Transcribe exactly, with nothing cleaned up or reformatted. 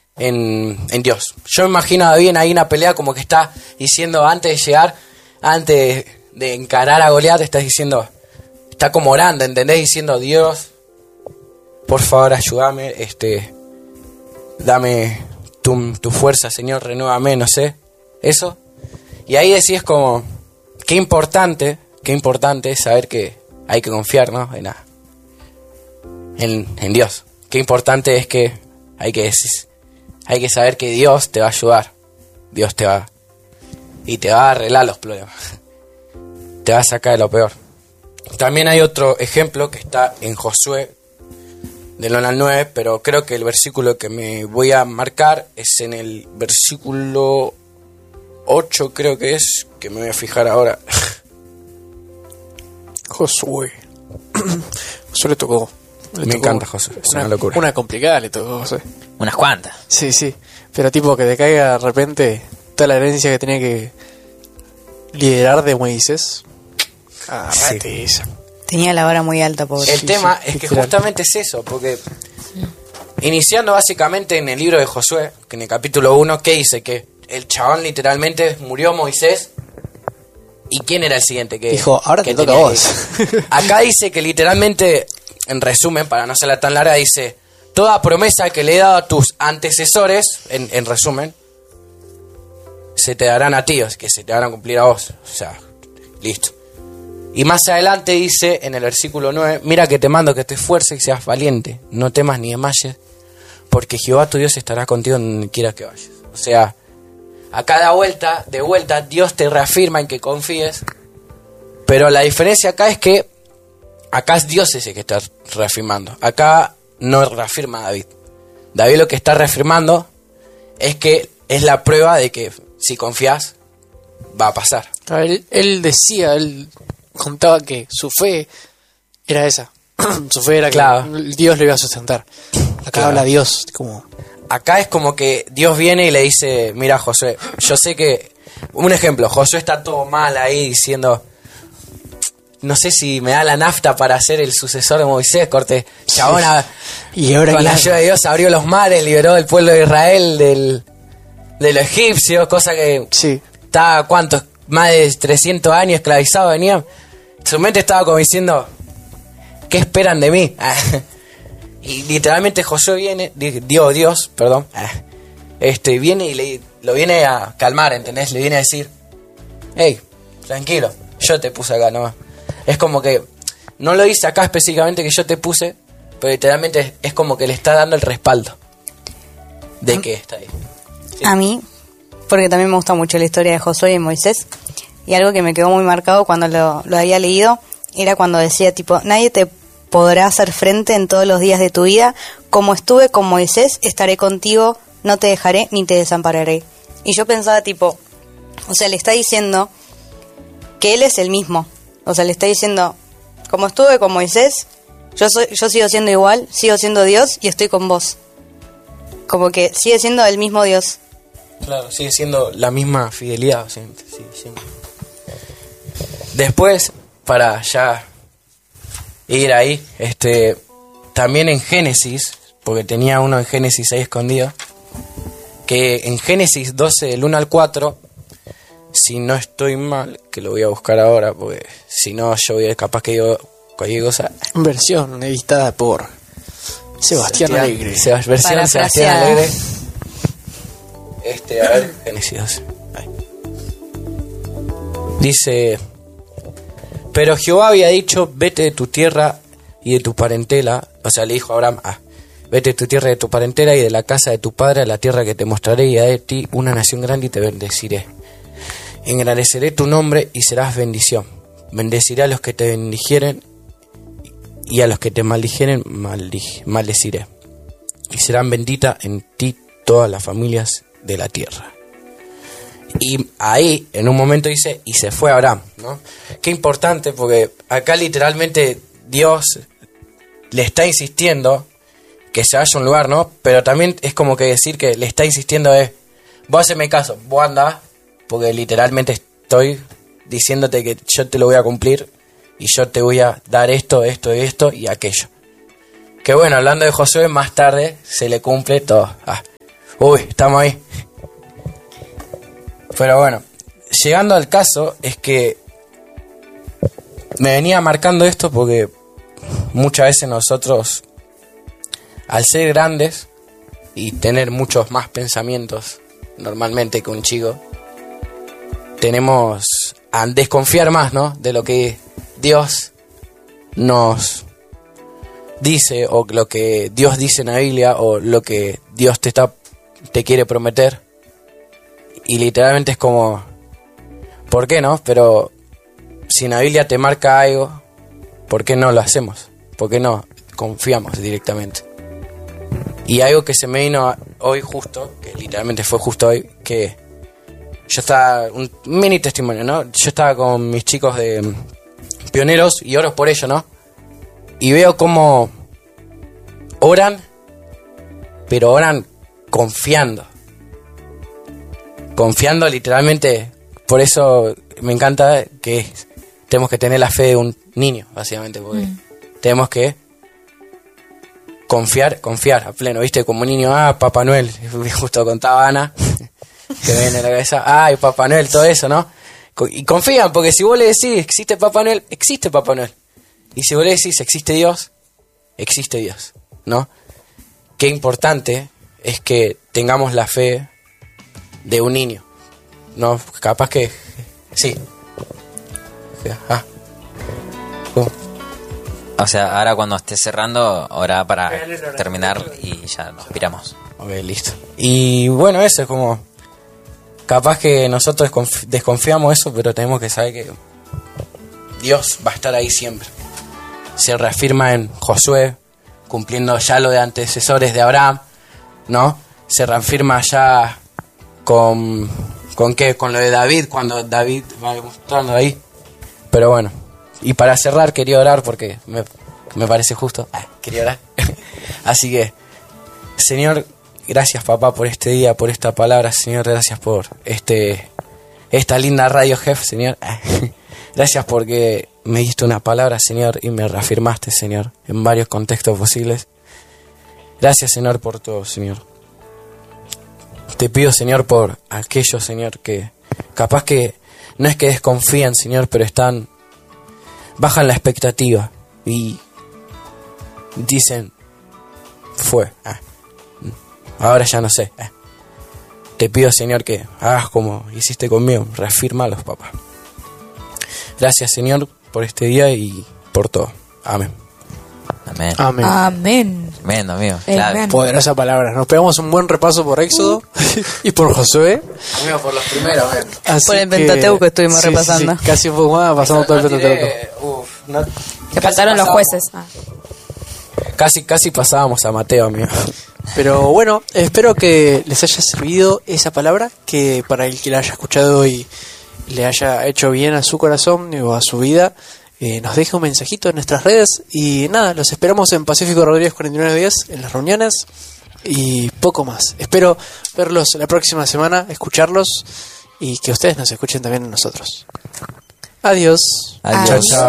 en, en Dios. Yo me imagino bien ahí una pelea como que está diciendo antes de llegar, antes de encarar a Goliat, estás diciendo, está como orando, ¿entendés? Diciendo, Dios, por favor ayúdame, este, dame tu, tu fuerza, Señor, renuévame, no sé, eso. Y ahí decís como, qué importante, qué importante es saber que hay que confiar, ¿no? En, en, en Dios. Qué importante es que hay que hay que saber que Dios te va a ayudar. Dios te va y te va a arreglar los problemas. Te va a sacar de lo peor. También hay otro ejemplo que está en Josué del uno al nueve, pero creo que el versículo que me voy a marcar es en el versículo ocho, creo que es, que me voy a fijar ahora. Josué. Josué le tocó. Le me tocó encanta Josué, es una, una locura. Una complicada le tocó Josué. Unas cuantas. Sí, sí. Pero tipo que te caiga de repente toda la herencia que tenía que liderar de Moisés. Ah, sí. Tenía la vara muy alta, pobre. El sí, tema sí, es que literal. justamente es eso, porque iniciando básicamente en el libro de Josué, que en el capítulo uno, ¿qué dice? Que el chabón literalmente murió Moisés. ¿Y quién era el siguiente? Que, dijo, ahora que te toca a vos. Acá dice que literalmente, en resumen, para no hacerla tan larga, dice, toda promesa que le he dado a tus antecesores, en, en resumen, se te darán a ti, que se te van a cumplir a vos. O sea, listo. Y más adelante dice, en el versículo nueve, mira que te mando que te esfuerces y seas valiente, no temas ni desmayes, porque Jehová tu Dios estará contigo donde quiera que vayas. O sea, a cada vuelta, de vuelta, Dios te reafirma en que confíes, pero la diferencia acá es que acá es Dios ese que está reafirmando. Acá no reafirma a David. David lo que está reafirmando es que es la prueba de que si confías, va a pasar. Él, él decía, él contaba que su fe era esa. Su fe era claro. que Dios lo iba a sustentar. Acá claro. habla Dios como... Acá es como que Dios viene y le dice, mira Josué, yo sé que... Un ejemplo, Josué está todo mal ahí diciendo... No sé si me da la nafta para ser el sucesor de Moisés, corte. Chabón, sí. Y ahora con la ayuda de Dios abrió los mares, liberó el pueblo de Israel del, de los egipcios, cosa que sí. Estaba, ¿cuántos? Más de trescientos años esclavizado venía. Su mente estaba como diciendo, ¿qué esperan de mí? Y literalmente Josué viene, Dios, Dios, perdón, este viene y le, lo viene a calmar, ¿entendés? Le viene a decir, hey, tranquilo, yo te puse acá nomás. Es como que, no lo dice acá específicamente que yo te puse, pero literalmente es como que le está dando el respaldo de que está ahí. Sí. A mí, porque también me gusta mucho la historia de Josué y Moisés, y algo que me quedó muy marcado cuando lo, lo había leído, era cuando decía tipo, nadie te podrá hacer frente en todos los días de tu vida, como estuve con Moisés, estaré contigo, no te dejaré ni te desampararé. Y yo pensaba tipo, o sea, le está diciendo que él es el mismo, o sea, le está diciendo, como estuve con Moisés, yo soy, yo sigo siendo igual, sigo siendo Dios y estoy con vos. Como que sigue siendo el mismo Dios. Claro, sigue siendo la misma fidelidad, sí, sí, sí. Después, para ya ir ahí, este, también en Génesis, porque tenía uno en Génesis ahí escondido, que en Génesis doce, del uno al cuatro, si no estoy mal, que lo voy a buscar ahora, porque si no yo voy a capaz que digo cualquier cosa. Versión editada por Sebastián, Sebastián Alegre. Sebast- versión Sebastián Alegre. Este, a ver, Génesis doce. Ahí. Dice, pero Jehová había dicho, vete de tu tierra y de tu parentela, o sea, le dijo a Abraham, ah, vete de tu tierra y de tu parentela y de la casa de tu padre a la tierra que te mostraré y haré de ti una nación grande y te bendeciré. Engrandeceré tu nombre y serás bendición. Bendeciré a los que te bendijeren y a los que te maldijeren maldi- maldeciré. Y serán benditas en ti todas las familias de la tierra. Y ahí, en un momento dice, y se fue Abraham, ¿no? Qué importante, porque acá literalmente Dios le está insistiendo que se vaya a un lugar, ¿no? Pero también es como que decir que le está insistiendo es, vos haceme caso, vos andá, porque literalmente estoy diciéndote que yo te lo voy a cumplir y yo te voy a dar esto, esto, esto y aquello. Que bueno, hablando de Josué, más tarde se le cumple todo. Ah, Uy, estamos ahí. Pero bueno, llegando al caso, es que me venía marcando esto porque muchas veces nosotros, al ser grandes y tener muchos más pensamientos normalmente que un chico, tenemos a desconfiar más, ¿no?, de lo que Dios nos dice, o lo que Dios dice en la Biblia, o lo que Dios te está te quiere prometer. Y literalmente es como, ¿por qué no? Pero si en la Biblia te marca algo, ¿por qué no lo hacemos? ¿Por qué no confiamos directamente? Y algo que se me vino hoy justo, que literalmente fue justo hoy, que yo estaba, un mini testimonio, ¿no? Yo estaba con mis chicos de pioneros y oro por ello, ¿no? Y veo cómo oran, pero oran confiando. Confiando literalmente. Por eso me encanta que tenemos que tener la fe de un niño, básicamente, porque mm. tenemos que confiar, confiar a pleno, ¿viste? Como un niño, ah, Papá Noel, justo contaba Ana, que me viene a la cabeza, ay, Papá Noel, todo eso, ¿no? Y confían, porque si vos le decís, existe Papá Noel, existe Papá Noel. Y si vos le decís, existe Dios, existe Dios, ¿no? Qué importante es que tengamos la fe de un niño, ¿no? Capaz que, sí. Ah. Uh. O sea, ahora cuando esté cerrando, ahora para terminar y ya nos piramos. Ok, listo. Y bueno, eso es como, capaz que nosotros desconfiamos eso, pero tenemos que saber que Dios va a estar ahí siempre. Se reafirma en Josué, cumpliendo ya lo de antecesores de Abraham, ¿no? Se reafirma ya con, ¿con qué? Con lo de David, cuando David va mostrando ahí. Pero bueno, y para cerrar quería orar porque me, me parece justo. Ah, quería orar. Así que, Señor, gracias, papá, por este día, por esta palabra. Señor, gracias por este esta linda radio, jefe, Señor. Gracias porque me diste una palabra, Señor, y me reafirmaste, Señor, en varios contextos posibles. Gracias, Señor, por todo, Señor. Te pido, Señor, por aquellos, Señor, que capaz que no es que desconfían, Señor, pero están, bajan la expectativa y dicen, fue, ah, ahora ya no sé. Ah. Te pido, Señor, que hagas como hiciste conmigo, reafírmalos, papá. Gracias, Señor, por este día y por todo. Amén. Amén. Amén. Amén. Amén, amigo. Claro. Poderosa palabra. Nos pegamos un buen repaso por Éxodo y por Josué. Amigo, por los primeros, amén. Así por el Pentateuco estuvimos sí, repasando. Sí, sí, casi un poco más, pasamos todo el Pentateuco. Uf, no, Que faltaron los jueces. Ah. Casi, casi pasábamos a Mateo, amigo. Pero bueno, espero que les haya servido esa palabra, que para el que la haya escuchado y le haya hecho bien a su corazón o a su vida, eh, nos deje un mensajito en nuestras redes. Y nada, los esperamos en Pacífico Rodríguez cuarenta y nueve diez, en las reuniones y poco más. Espero verlos la próxima semana, escucharlos y que ustedes nos escuchen también a nosotros. Adiós. Adiós. Chao, chao.